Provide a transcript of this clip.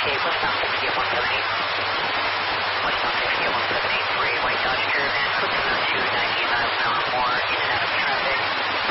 Okay, what's down 60 at 178? What's down 60?